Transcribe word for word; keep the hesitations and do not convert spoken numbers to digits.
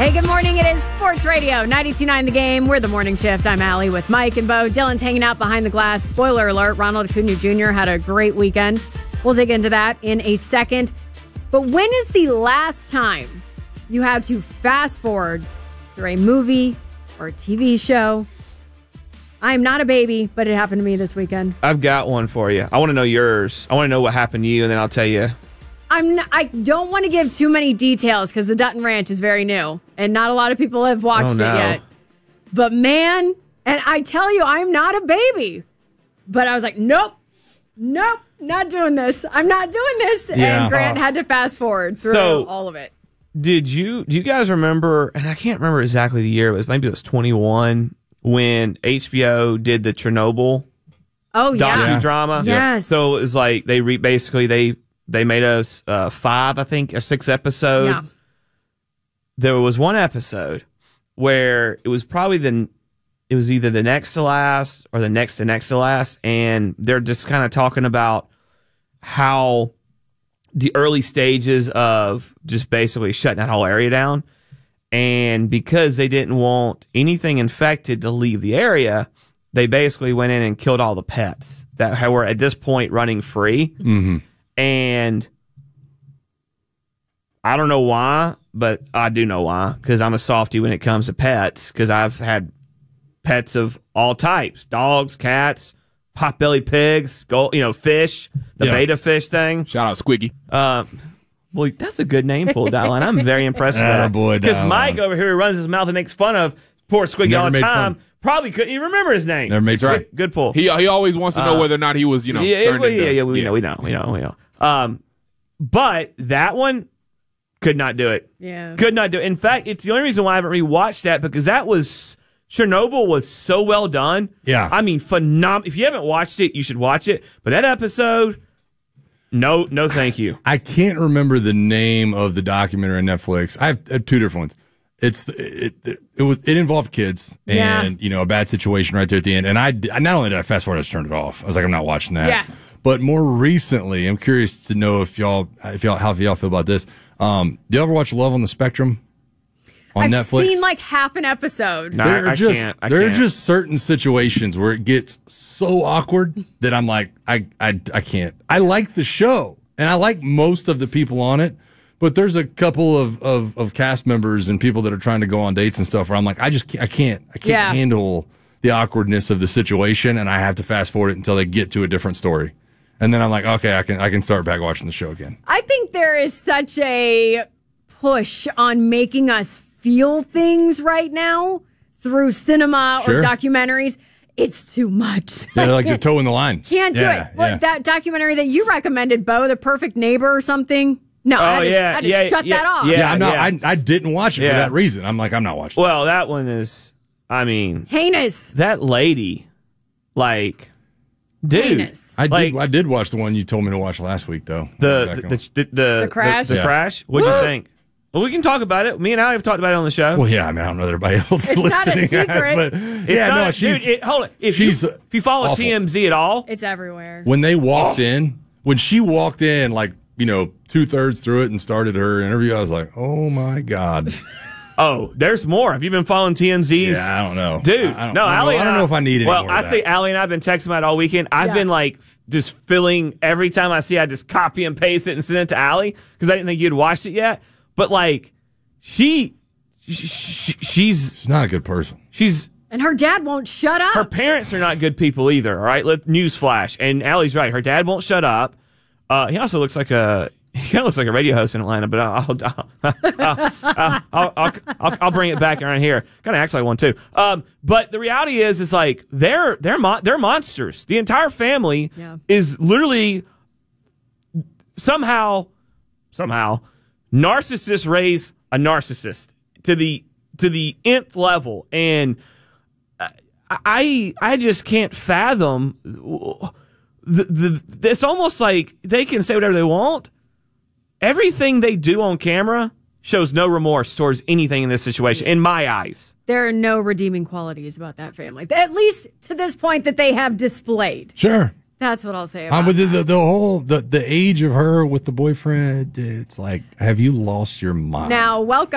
Hey, good morning. It is Sports Radio ninety-two point nine The Game. We're the morning shift. I'm Allie with Mike and Bo. Dylan's hanging out behind the glass. Spoiler alert, Ronald Acuna Junior had a great weekend. We'll dig into that in a second. But when is the last time you had to fast forward through a movie or a T V show? I'm not a baby, but it happened to me this weekend. I've got one for you. I want to know yours. I want to know what happened to you, and then I'll tell you. I'm not, I don't want to give too many details because the Dutton Ranch is very new, and not a lot of people have watched oh, no. it yet. But man, and I tell you, I'm not a baby. But I was like, nope, nope, not doing this. I'm not doing this. Yeah. And Grant had to fast forward through So, all of it. Did you, do you guys remember, and I can't remember exactly the year, but maybe it was twenty-one, when H B O did the Chernobyl oh, yeah. docudrama? Yes. So it was like, they re, basically, they, they made us uh, five, I think, or six episode. Yeah. There was one episode where it was probably the, it was either the next to last or the next to next to last, and they're just kind of talking about how the early stages of just basically shutting that whole area down. And because they didn't want anything infected to leave the area, they basically went in and killed all the pets that were at this point running free. Mm-hmm. And I don't know why, but I do know why, because I'm a softie when it comes to pets, because I've had pets of all types: dogs, cats, potbelly pigs, gold, you know, fish, the Yeah. beta fish thing. Shout out Squiggy. Uh, well, that's a good name, Pull Dial. I'm very impressed with that. Attaboy, Because Dial. Mike over here who runs his mouth and makes fun of poor Squiggy Never all the made time fun. probably couldn't even remember his name. Never made Good- fun. Good pull. He he always wants to know Uh, whether or not he was, you know, yeah, turned yeah, into. yeah, yeah, we know, we know, we know, we know. Um, but that one could not do it. Yeah. Could not do it. In fact, it's the only reason why I haven't rewatched that, because that was Chernobyl was so well done. Yeah. I mean, phenomenal. If you haven't watched it, you should watch it. But that episode, no, no, thank you. I can't remember the name of the documentary on Netflix. I have, I have two different ones. It's it it, it was it involved kids and Yeah. you know a bad situation right there at the end. And I, I not only did I fast forward, I just turned it off. I was like, I'm not watching that. Yeah. But more recently, I'm curious to know if y'all if y'all how y'all feel about this. Um, do you ever watch Love on the Spectrum on I've Netflix? seen like half an episode. No, there I are just can't. I there can't. are just certain situations where it gets so awkward that I'm like, I, I, I can't. I like the show and I like most of the people on it, but there's a couple of, of, of cast members and people that are trying to go on dates and stuff where I'm like, I just can't, I can't, I can't Yeah. handle the awkwardness of the situation, and I have to fast forward it until they get to a different story, and then I'm like, okay, I can I can start back watching the show again. I think there is such a push on making us feel things right now through cinema Sure. or documentaries. It's too much. Yeah, they're like they're can't, toe in the line. can't do Yeah, it. Well, yeah. that documentary that you recommended, Bo, The Perfect Neighbor or something. No, I Oh, had to, yeah, I had to yeah, shut yeah, that off. yeah. Yeah, I'm not. I, I didn't watch it Yeah. for that reason. I'm like, I'm not watching. Well, that one is, I mean, Heinous. that lady, like, dude. Heinous. I did. like, I did watch the one you told me to watch last week, though. the Back the on- the, the, the, The crash? The, Yeah. crash. What'd you think? Well, we can talk about it. Me and Ali have talked about it on the show. well, yeah. I mean, I don't know that everybody else It's not a listening, secret. but It's yeah, not, no, she's dude. It, hold on. If you she's, if you follow awful. T M Z at all, It's everywhere. when they walked in, when she walked in, like you know, two thirds through it and started her interview, I was like, oh my god. oh, there's more. Have you been following T M Z's? Yeah, I don't know, Dude, I, I don't, no, I don't, Ali know, I and don't know if I need any Well, more of I that. say Ali and I've been texting about it all weekend. I've Yeah. been like just filling every time I see, I just copy and paste it and send it to Ali because I didn't think you'd watched it yet. But like, she, she, she she's She's not a good person. she's. And her dad won't shut up. Her parents are not good people either, all right? Let newsflash. And Allie's right. Her dad won't shut up. Uh, he also looks like a he kind of looks like a radio host in Atlanta, but I'll I'll I'll, I'll, I'll, I'll, I'll, I'll bring it back around here. Kind of acts like one too. Um, but the reality is, is like they're they're mon- they're monsters. The entire family Yeah. is literally somehow somehow narcissists raise a narcissist to the to the nth level, and I I just can't fathom the, the it's almost like they can say whatever they want. Everything they do on camera shows no remorse towards anything in this situation, in my eyes. There are no redeeming qualities about that family, at least to this point that they have displayed. Sure. That's what I'll say about Um, but the, that. the, the whole the, the age of her with the boyfriend, it's like, have you lost your mind? Now, welcome.